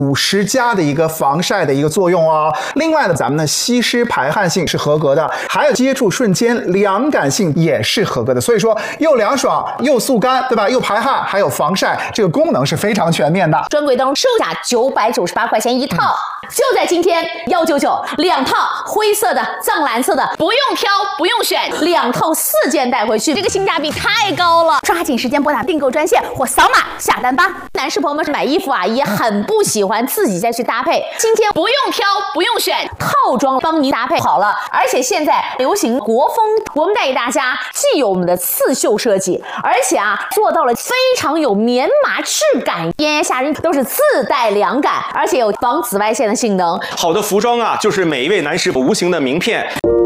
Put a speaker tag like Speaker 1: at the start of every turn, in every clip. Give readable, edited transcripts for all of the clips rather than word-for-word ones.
Speaker 1: 50+的一个防晒的一个作用哦。另外呢，咱们的吸湿排汗性是合格的，还有接触瞬间凉感性也是合格的。所以说又凉爽又速干，对吧？又排汗还有防晒，这个功能是非常全面的。
Speaker 2: 专柜当中售价998块钱一套，就在今天199，2套灰色的、藏蓝色的，不用挑不用选，2套4件带回去，这个性价比太高了。抓紧时间拨打订购专线或扫码下单吧。男士朋友们是买衣服啊，也很不喜欢自己再去搭配，今天不用挑不用选，套装帮您搭配好了。而且现在流行国风，我们带给大家既有我们的刺绣设计，而且啊做到了非常有棉麻质感，炎炎夏日都是自带凉感，而且有防紫外线的性能。
Speaker 3: 好的服装啊，就是每一位男士无形的名片。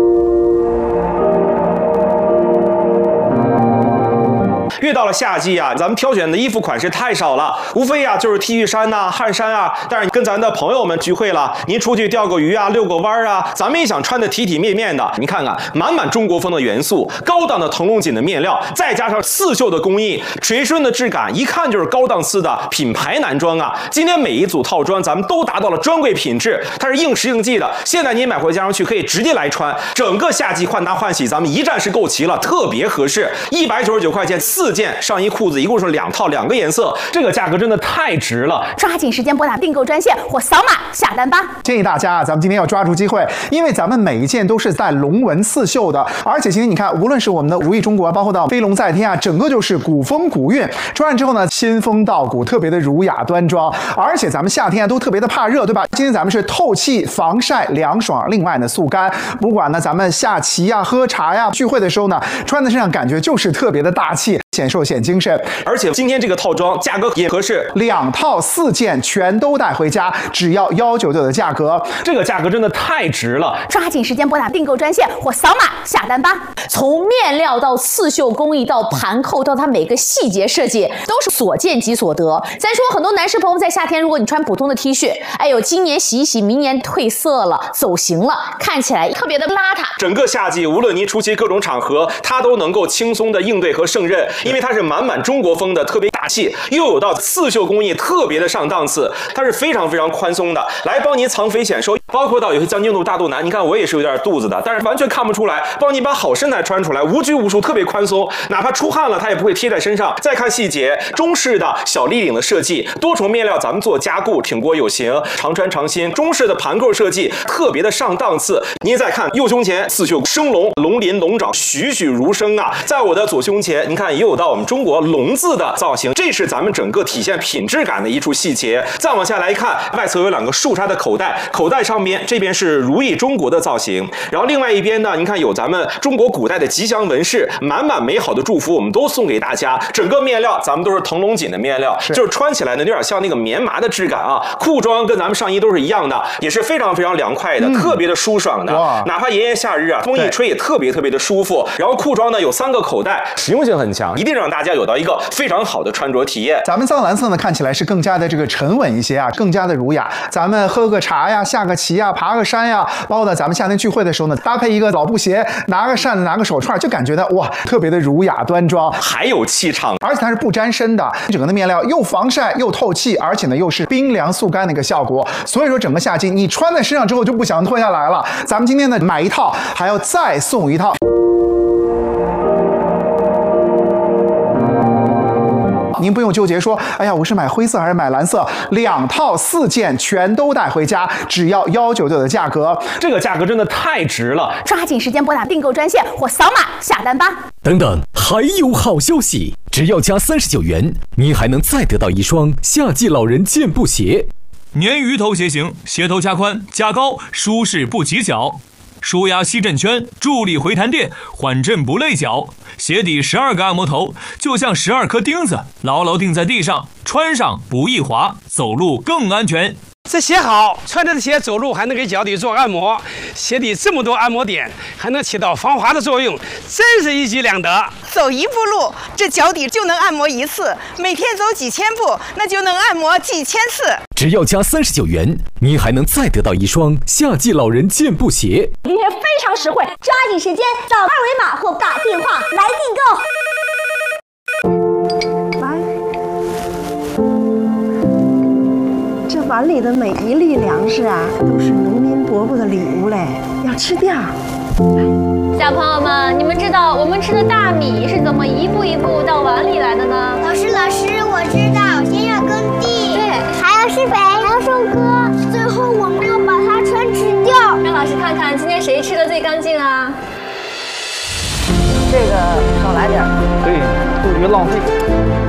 Speaker 3: 越到了夏季啊，咱们挑选的衣服款式太少了，无非啊就是 T 恤衫呐、汗衫啊。但是跟咱的朋友们聚会了，您出去钓个鱼啊、遛个弯啊，咱们也想穿得体体面面的。你看看，满满中国风的元素，高档的腾龙锦的面料，再加上刺绣的工艺，垂顺的质感，一看就是高档次的品牌男装啊。今天每一组套装咱们都达到了专柜品质，它是应时应季的。现在您买回家上去可以直接来穿，整个夏季换搭换洗咱们一站式购齐了，特别合适。199块钱4件上衣裤子，一共是2套2个颜色，这个价格真的太值了。
Speaker 2: 抓紧时间拨打订购专线或扫码下单吧。
Speaker 1: 建议大家啊，咱们今天要抓住机会，因为咱们每一件都是带龙纹刺绣的，而且今天你看，无论是我们的如意中国，包括到飞龙在天啊，整个就是古风古韵。穿上之后呢，仙风道骨，特别的儒雅端庄。而且咱们夏天啊都特别的怕热，对吧？今天咱们是透气、防晒、凉爽，另外呢速干。不管呢咱们下棋呀、喝茶呀、聚会的时候呢，穿在身上感觉就是特别的大气。显瘦显精神，
Speaker 3: 而且今天这个套装价格也合适
Speaker 1: ，2套4件全都带回家，只要199的价格，
Speaker 3: 这个价格真的太值了。
Speaker 2: 抓紧时间拨打订购专线或扫码下单吧。从面料到刺绣工艺到盘扣到它每个细节设计，都是所见即所得。咱说很多男士朋友在夏天，如果你穿普通的 T 恤，哎呦，今年洗一洗，明年褪色了、走形了，看起来特别的邋遢。
Speaker 3: 整个夏季，无论您出席各种场合，它都能够轻松的应对和胜任。因为它是满满中国风的，特别大气，又有到刺绣工艺，特别的上档次，它是非常非常宽松的，来帮您藏肥显瘦。包括到有些将军肚、大肚腩，你看我也是有点肚子的，但是完全看不出来，帮你把好身材穿出来，无拘无束，特别宽松，哪怕出汗了，它也不会贴在身上。再看细节，中式的小立领的设计，多重面料咱们做加固，挺过有型，常穿常新。中式的盘扣设计，特别的上档次。您再看右胸前刺绣生龙，龙鳞龙爪栩栩如生啊，在我的左胸前，您看也有到我们中国龙字的造型，这是咱们整个体现品质感的一处细节。再往下来看，外侧有2个竖插的口袋，口袋上边这边是如意中国的造型，然后另外一边呢，您看有咱们中国古代的吉祥纹饰，满满美好的祝福，我们都送给大家。整个面料咱们都是腾龙锦的面料，就是穿起来呢有点像那个棉麻的质感啊。裤装跟咱们上衣都是一样的，也是非常非常凉快的，特别的舒爽的，哪怕炎炎夏日啊，风一吹也特别特别的舒服。然后裤装呢有3个口袋，实用性很强，一定让大家有到一个非常好的穿着体验。
Speaker 1: 咱们藏蓝色呢看起来是更加的这个沉稳一些啊，更加的儒雅。咱们喝个茶呀、下个棋呀、爬个山呀，包括呢咱们夏天聚会的时候呢，搭配一个老布鞋，拿个扇子、拿个手串，就感觉呢哇，特别的儒雅端庄，
Speaker 3: 还有气场，
Speaker 1: 而且它是不沾身的，整个的面料又防晒又透气，而且呢又是冰凉速干的一个效果。所以说整个夏季你穿在身上之后就不想脱下来了。咱们今天呢买一套还要再送一套。您不用纠结说，哎呀，我是买灰色还是买蓝色，2套4件全都带回家，只要199的价格，
Speaker 3: 这个价格真的太值了。
Speaker 2: 抓紧时间拨打订购专线或扫码下单吧。
Speaker 4: 等等，还有好消息，只要加39元，您还能再得到一双夏季老人健步鞋。
Speaker 5: 鲶鱼头鞋型，鞋头加宽加高，舒适不起脚。舒压吸震圈，助力回弹垫，缓震不累脚。鞋底12个按摩头，就像12颗钉子，牢牢钉在地上，穿上不易滑，走路更安全。
Speaker 6: 这鞋好，穿着的鞋走路还能给脚底做按摩，鞋底这么多按摩点，还能起到防滑的作用，真是一举两得。
Speaker 7: 走一步路，这脚底就能按摩1次，每天走几千步，那就能按摩几千次。
Speaker 4: 只要加39元，您还能再得到一双夏季老人健步鞋。
Speaker 8: 今天非常实惠，抓紧时间扫2维码或打电话来订购。
Speaker 9: 碗里的每一粒粮食啊，都是农民伯伯的礼物嘞，要吃掉。
Speaker 10: 小朋友们，你们知道我们吃的大米是怎么一步一步到碗里来的呢？
Speaker 8: 老师，我知道，先要耕地，对，还要施肥，还要收割，最后我们要把它全吃掉。
Speaker 10: 让老师看看今天谁吃的最干净啊？
Speaker 9: 这个少来点，
Speaker 11: 对，不许浪费。